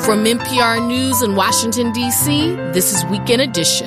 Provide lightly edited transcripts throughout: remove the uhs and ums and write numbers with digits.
From NPR News in Washington, D.C., this is Weekend Edition.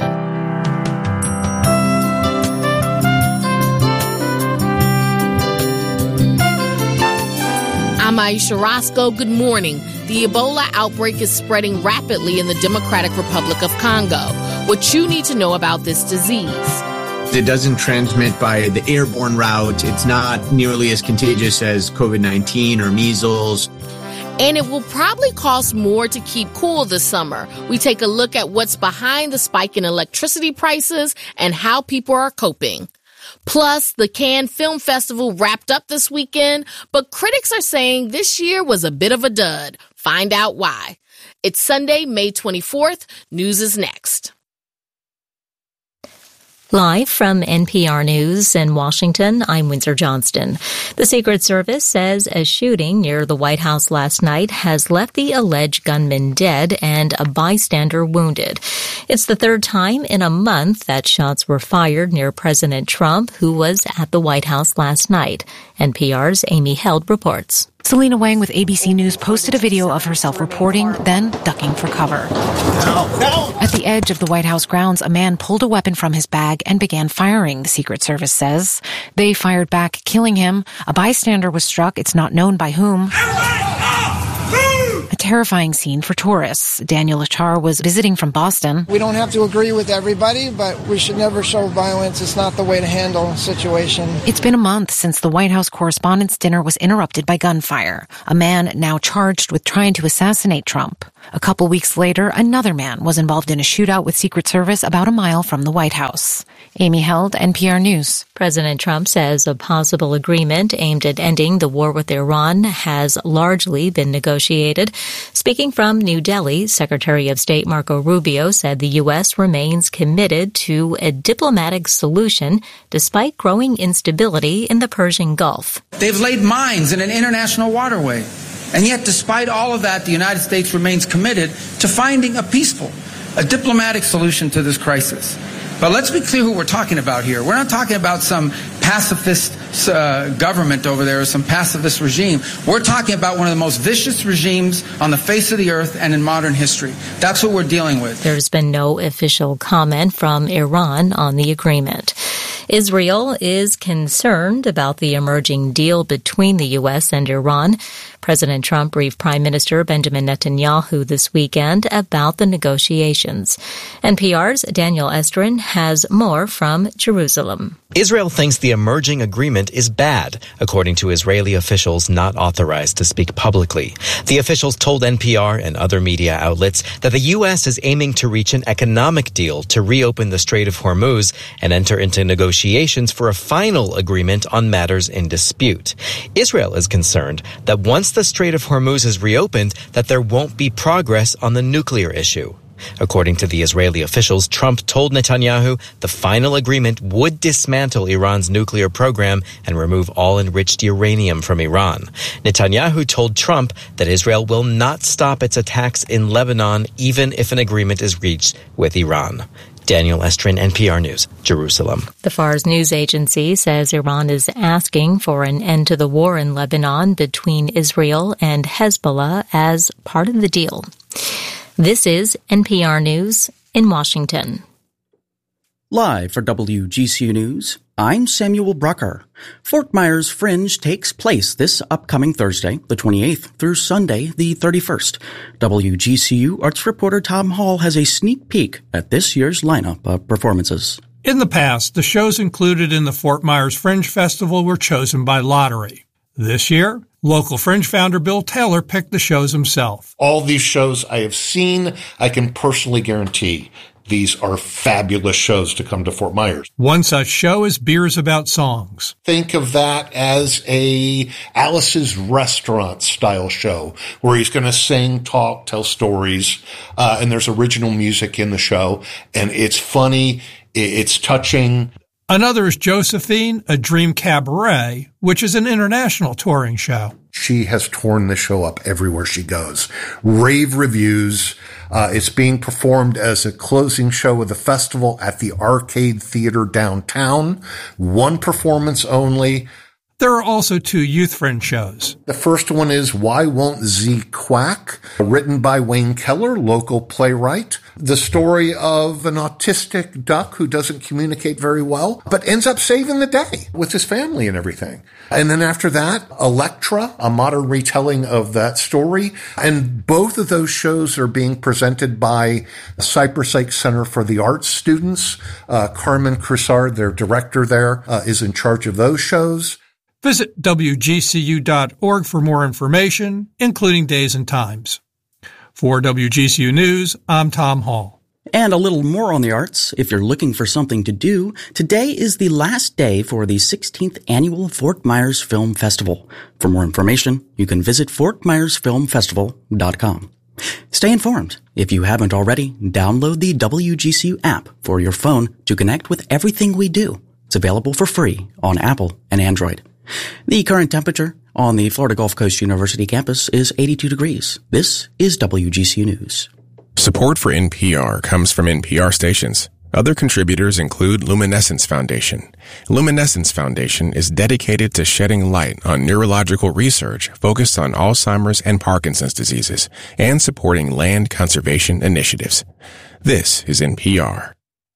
I'm Aisha Roscoe. Good morning. The Ebola outbreak is spreading rapidly in the Democratic Republic of Congo. What you need to know about this disease. It doesn't transmit by the airborne route. It's not nearly as contagious as COVID-19 or measles. And it will probably cost more to keep cool this summer. We take a look at what's behind the spike in electricity prices and how people are coping. Plus, the Cannes Film Festival wrapped up this weekend, but critics are saying this year was a bit of a dud. Find out why. It's Sunday, May 24th. News is next. Live from NPR News in Washington, I'm Windsor Johnston. The Secret Service says a shooting near the White House last night has left the alleged gunman dead and a bystander wounded. It's the third time in a month that shots were fired near President Trump, who was at the White House last night. NPR's Amy Held reports. Selena Wang with ABC News posted a video of herself reporting, then ducking for cover. No. At the edge of the White House grounds, a man pulled a weapon from his bag and began firing, the Secret Service says. They fired back, killing him. A bystander was struck. It's not known by whom. A terrifying scene for tourists. Daniel Achar was visiting from Boston. We don't have to agree with everybody, but we should never show violence. It's not the way to handle a situation. It's been a month since the White House Correspondents' Dinner was interrupted by gunfire. A man now charged with trying to assassinate Trump. A couple weeks later, another man was involved in a shootout with Secret Service about a mile from the White House. Amy Held, NPR News. President Trump says a possible agreement aimed at ending the war with Iran has largely been negotiated. Speaking from New Delhi, Secretary of State Marco Rubio said the U.S. remains committed to a diplomatic solution despite growing instability in the Persian Gulf. They've laid mines in an international waterway. And yet, despite all of that, the United States remains committed to finding a diplomatic solution to this crisis. But let's be clear who we're talking about here. We're not talking about some pacifist government over there or some pacifist regime. We're talking about one of the most vicious regimes on the face of the earth and in modern history. That's what we're dealing with. There's been no official comment from Iran on the agreement. Israel is concerned about the emerging deal between the U.S. and Iran. President Trump briefed Prime Minister Benjamin Netanyahu this weekend about the negotiations. NPR's Daniel Estrin has more from Jerusalem. Israel thinks the emerging agreement is bad, according to Israeli officials not authorized to speak publicly. The officials told NPR and other media outlets that the U.S. is aiming to reach an economic deal to reopen the Strait of Hormuz and enter into negotiations for a final agreement on matters in dispute. Israel is concerned that once the Strait of Hormuz is reopened, that there won't be progress on the nuclear issue. According to the Israeli officials, Trump told Netanyahu the final agreement would dismantle Iran's nuclear program and remove all enriched uranium from Iran. Netanyahu told Trump that Israel will not stop its attacks in Lebanon even if an agreement is reached with Iran. Daniel Estrin, NPR News, Jerusalem. The Fars news agency says Iran is asking for an end to the war in Lebanon between Israel and Hezbollah as part of the deal. This is NPR News in Washington. Live for WGCU News, I'm Samuel Brucker. Fort Myers Fringe takes place this upcoming Thursday, the 28th, through Sunday, the 31st. WGCU arts reporter Tom Hall has a sneak peek at this year's lineup of performances. In the past, the shows included in the Fort Myers Fringe Festival were chosen by lottery. This year, local Fringe founder Bill Taylor picked the shows himself. All these shows I have seen, I can personally guarantee these are fabulous shows to come to Fort Myers. One such show is Beers About Songs. Think of that as a Alice's Restaurant style show where he's going to sing, talk, tell stories, and there's original music in the show, and it's funny, it's touching. Another is Josephine, A Dream Cabaret, which is an international touring show. She has torn the show up everywhere she goes. Rave reviews. It's being performed as a closing show of the festival at the Arcade Theater downtown. One performance only. There are also 2 Youth Friend shows. The first one is Why Won't Z Quack? Written by Wayne Keller, local playwright. The story of an autistic duck who doesn't communicate very well, but ends up saving the day with his family and everything. And then after that, Electra, a modern retelling of that story. And both of those shows are being presented by Cypress Lake Center for the Arts students. Carmen Crusard, their director there, is in charge of those shows. Visit WGCU.org for more information, including days and times. For WGCU News, I'm Tom Hall. And a little more on the arts. If you're looking for something to do, today is the last day for the 16th Annual Fort Myers Film Festival. For more information, you can visit fortmyersfilmfestival.com. Stay informed. If you haven't already, download the WGCU app for your phone to connect with everything we do. It's available for free on Apple and Android. The current temperature on the Florida Gulf Coast University campus is 82 degrees. This is WGCU News. Support for NPR comes from NPR stations. Other contributors include Luminescence Foundation. Luminescence Foundation is dedicated to shedding light on neurological research focused on Alzheimer's and Parkinson's diseases and supporting land conservation initiatives. This is NPR.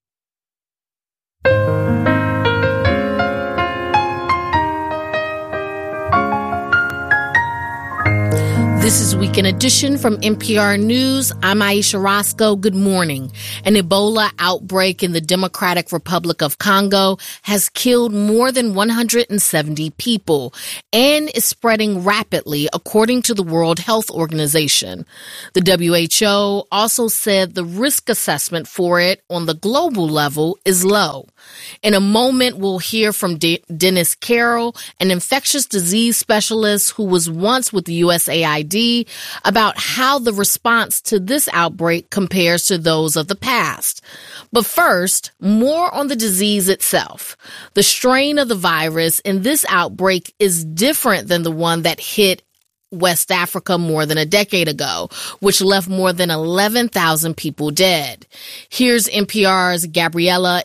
This is Weekend Edition from NPR News. I'm Aisha Roscoe. Good morning. An Ebola outbreak in the Democratic Republic of Congo has killed more than 170 people and is spreading rapidly, according to the World Health Organization. The WHO also said the risk assessment for it on the global level is low. In a moment, we'll hear from Dennis Carroll, an infectious disease specialist who was once with the USAID, about how the response to this outbreak compares to those of the past. But first, more on the disease itself. The strain of the virus in this outbreak is different than the one that hit West Africa more than a decade ago, which left more than 11,000 people dead. Here's NPR's Gabriela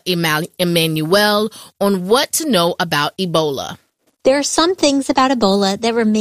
Emmanuel on what to know about Ebola. There are some things about Ebola that remain